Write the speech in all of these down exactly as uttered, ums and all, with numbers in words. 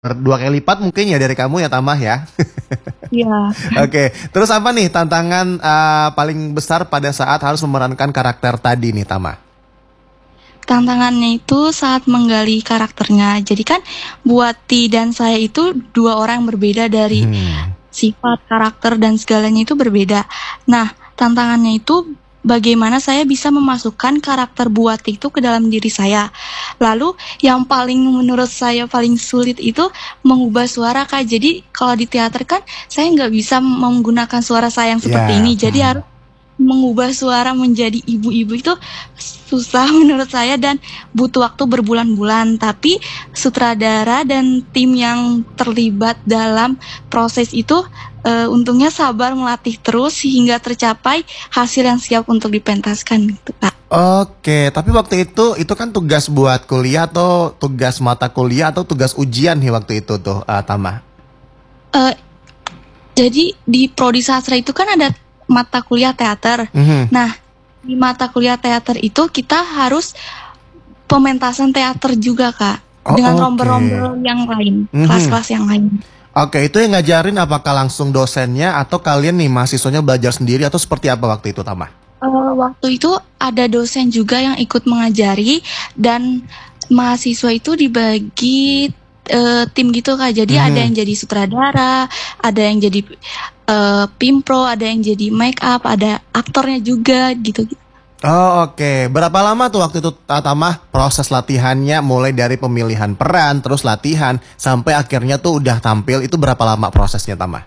Dua kali lipat mungkin ya dari kamu ya Tamah ya. Iya. Oke, terus apa nih tantangan uh, paling besar pada saat harus memerankan karakter tadi nih Tamah? Tantangannya itu saat menggali karakternya. Jadi kan buat Ti dan saya itu dua orang yang berbeda dari Hmm. sifat, karakter, dan segalanya itu berbeda. Nah, tantangannya itu bagaimana saya bisa memasukkan karakter Buati itu ke dalam diri saya. Lalu yang paling menurut saya paling sulit itu mengubah suara Kak. Jadi kalau di teater kan saya nggak bisa menggunakan suara saya yang seperti Ya, ini. Jadi hmm. harus mengubah suara menjadi ibu-ibu itu susah menurut saya dan butuh waktu berbulan-bulan. Tapi sutradara dan tim yang terlibat dalam proses itu uh, untungnya sabar melatih terus hingga tercapai hasil yang siap untuk dipentaskan gitu Pak. Oke, tapi waktu itu itu kan tugas buat kuliah atau tugas mata kuliah atau tugas ujian nih waktu itu tuh uh, Tamah? Uh, jadi di Prodi Sastra itu kan ada mata kuliah teater. Mhm. Nah, di mata kuliah teater itu kita harus pementasan teater juga Kak, Oh, dengan oke. rombel-rombel yang lain, Mhm. kelas-kelas yang lain. Oke, itu yang ngajarin apakah langsung dosennya atau kalian nih mahasiswanya belajar sendiri atau seperti apa waktu itu Tamah? Uh, waktu itu ada dosen juga yang ikut mengajari dan mahasiswa itu dibagi uh, tim gitu Kak. Jadi Mhm. ada yang jadi sutradara, ada yang jadi uh, pimpro, ada yang jadi make up, ada aktornya juga gitu. Oh oke, berapa lama tuh waktu itu Tamah proses latihannya mulai dari pemilihan peran, terus latihan, sampai akhirnya tuh udah tampil itu berapa lama prosesnya Tamah?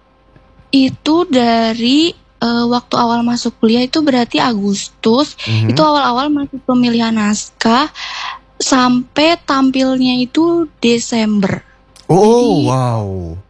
Itu dari uh, waktu awal masuk kuliah itu berarti Agustus, Mhm. itu awal-awal masih pemilihan naskah, sampai tampilnya itu Desember. Oh Jadi, wow.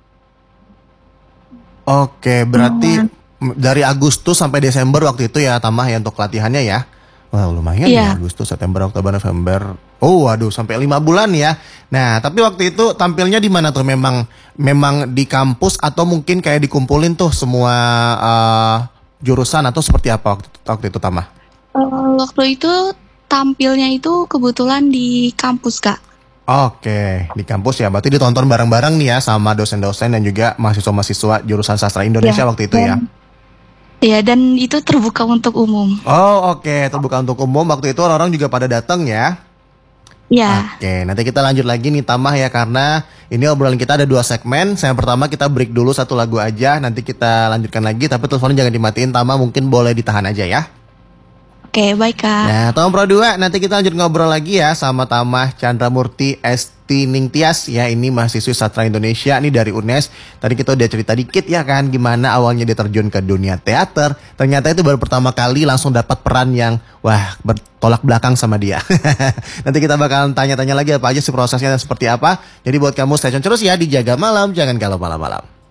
Oke, berarti lumayan. m- dari Agustus sampai Desember waktu itu ya Tamah ya untuk latihannya ya. Wah lumayan ya Iya, Agustus, September, Oktober, November. Oh waduh sampai lima bulan ya. Nah tapi waktu itu tampilnya di mana tuh? Memang memang di kampus atau mungkin kayak dikumpulin tuh semua uh, jurusan atau seperti apa waktu, waktu itu Tamah? uh, waktu itu tampilnya itu kebetulan di kampus Kak. Oke, di kampus ya. Berarti ditonton bareng-bareng nih ya sama dosen-dosen dan juga mahasiswa-mahasiswa jurusan sastra Ya, Indonesia waktu itu ya. dan ya dan itu terbuka untuk umum. Oh oke, terbuka untuk umum waktu itu orang-orang juga pada datang ya. Ya, Oke, nanti kita lanjut lagi nih Tamah ya karena ini obrolan kita ada dua segmen. Yang pertama kita break dulu satu lagu aja, nanti kita lanjutkan lagi. Tapi teleponnya jangan dimatiin Tamah, mungkin boleh ditahan aja ya. oke baik Kak. Nah, Tom Pro dua, nanti kita lanjut ngobrol lagi ya sama Tamah Chandramurti Esti Ningtyas ya, ini mahasiswi sastra Indonesia nih dari U N E S. Tadi kita udah cerita dikit ya kan gimana awalnya dia terjun ke dunia teater. Ternyata itu baru pertama kali langsung dapat peran yang wah bertolak belakang sama dia. Nanti kita bakalan tanya-tanya lagi apa aja sih prosesnya dan seperti apa. Jadi buat kamu stay tune terus ya di Jaga Malam, jangan galau malam-malam.